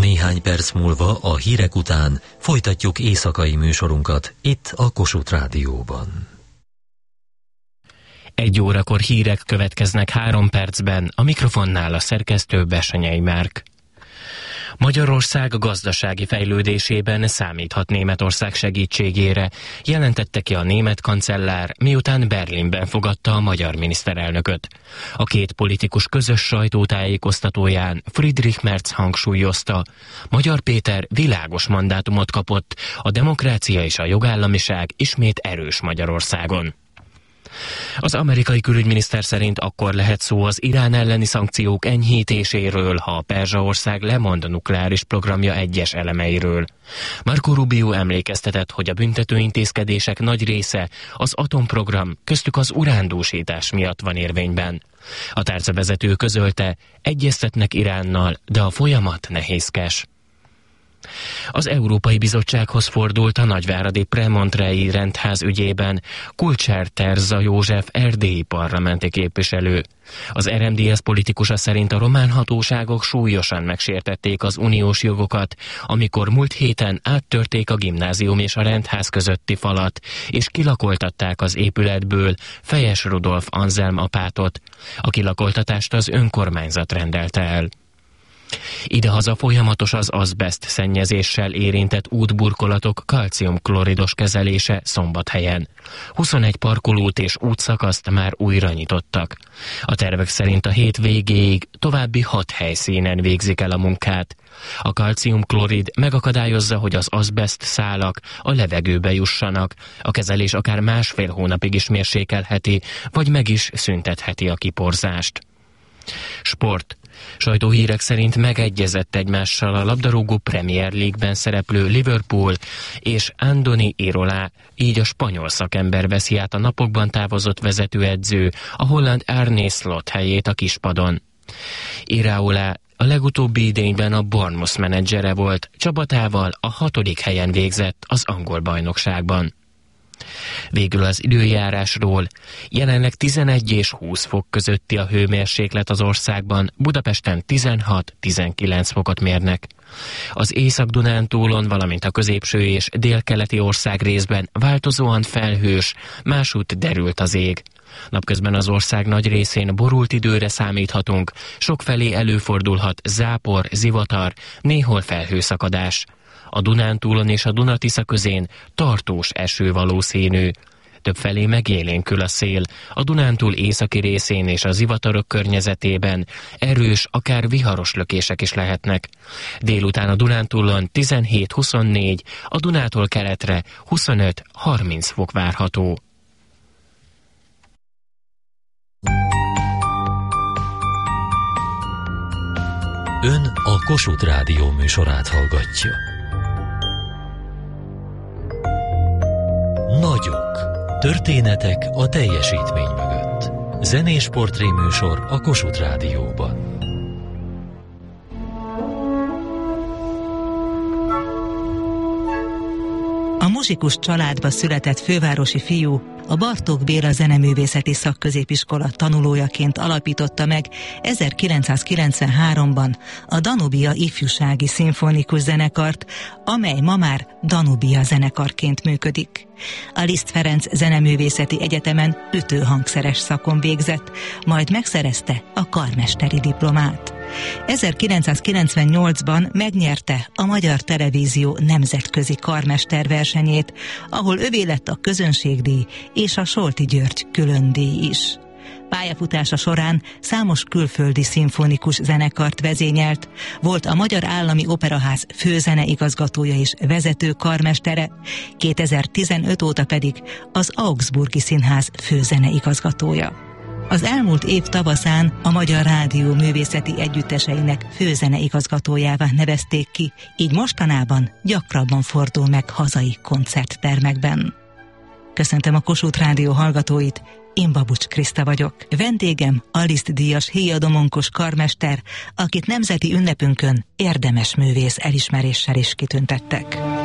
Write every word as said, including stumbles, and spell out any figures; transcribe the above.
Néhány perc múlva a hírek után folytatjuk éjszakai műsorunkat itt a Kossuth Rádióban. Egy órakor hírek következnek három percben, a mikrofonnál a szerkesztő Bessenyei Márk. Magyarország gazdasági fejlődésében számíthat Németország segítségére, jelentette ki a német kancellár, miután Berlinben fogadta a magyar miniszterelnököt. A két politikus közös sajtótájékoztatóján Friedrich Merz hangsúlyozta, Magyar Péter világos mandátumot kapott, a demokrácia és a jogállamiság ismét erős Magyarországon. Az amerikai külügyminiszter szerint akkor lehet szó az Irán elleni szankciók enyhítéséről, ha a Perzsaország lemond a nukleáris programja egyes elemeiről. Marco Rubio emlékeztetett, hogy a büntetőintézkedések nagy része az atomprogram, köztük az urándúsítás miatt van érvényben. A tárcavezető közölte, egyeztetnek Iránnal, de a folyamat nehézkes. Az Európai Bizottsághoz fordult a nagyváradi Premontrei rendház ügyében Kulcsár Terza József erdélyi parlamenti képviselő. Az er em dé es politikusa szerint a román hatóságok súlyosan megsértették az uniós jogokat, amikor múlt héten áttörték a gimnázium és a rendház közötti falat, és kilakoltatták az épületből Fejes Rudolf Anzelm apátot. A kilakoltatást az önkormányzat rendelte el. Idehaza folyamatos az azbeszt szennyezéssel érintett útburkolatok kalciumkloridos kezelése Szombathelyen. huszonegy parkolót és útszakaszt már újra nyitottak. A tervek szerint a hét végéig további hat helyszínen végzik el a munkát. A kalciumklorid megakadályozza, hogy az azbeszt szálak a levegőbe jussanak. A kezelés akár másfél hónapig is mérsékelheti, vagy meg is szüntetheti a kiporzást. Sport. Sajtóhírek szerint megegyezett egymással a labdarúgó Premier League-ben szereplő Liverpool és Andoni Iraola, így a spanyol szakember veszi át a napokban távozott vezetőedző, a holland Arne Slot helyét a kispadon. Iraola a legutóbbi idényben a Bournemouth menedzsere volt, csapatával a hatodik helyen végzett az angol bajnokságban. Végül az időjárásról. Jelenleg tizenegy és húsz fok közötti a hőmérséklet az országban, Budapesten tizenhat-tizenkilenc fokot mérnek. Az Észak-Dunántúlon, valamint a középső és délkeleti ország részben változóan felhős, másútt derült az ég. Napközben az ország nagy részén borult időre számíthatunk, sokfelé előfordulhat zápor, zivatar, néhol felhőszakadás. A Dunántúlon és a Duna-Tisza közén tartós eső valószínű. Többfelé megélénkül a szél, a Dunántúl északi részén és a zivatarok környezetében erős, akár viharos lökések is lehetnek. Délután a Dunántúlon tizenhét-huszonnégy, a Dunától keletre huszonöt-harminc fok várható. Ön a Kossuth Rádió műsorát hallgatja. Nagyok. Történetek a teljesítmény mögött. Zenés portréműsor a Kossuth Rádióban. A muzsikus családba született fővárosi fiú a Bartók Béla Zeneművészeti Szakközépiskola tanulójaként alapította meg ezerkilencszázkilencvenháromban a Danubia Ifjúsági Szimfonikus Zenekart, amely ma már Danubia zenekarként működik. A Liszt Ferenc Zeneművészeti Egyetemen ütőhangszeres szakon végzett, majd megszerezte a karmesteri diplomát. ezerkilencszázkilencvennyolcban megnyerte a Magyar Televízió nemzetközi karmesterversenyét, ahol övé lett a közönségdíj és a Solti György különdíj is. Pályafutása során számos külföldi szimfonikus zenekart vezényelt, volt a Magyar Állami Operaház főzeneigazgatója és vezető karmestere, kétezer-tizenöt óta pedig az Augsburgi Színház főzeneigazgatója. Az elmúlt év tavaszán a Magyar Rádió művészeti együtteseinek főzeneigazgatójává nevezték ki, így mostanában gyakrabban fordul meg hazai koncerttermekben. Köszöntöm a Kossuth Rádió hallgatóit, én Babucs Kriszta vagyok. Vendégem a Liszt-díjas héjadomonkos karmester, akit nemzeti ünnepünkön érdemes művész elismeréssel is kitüntettek.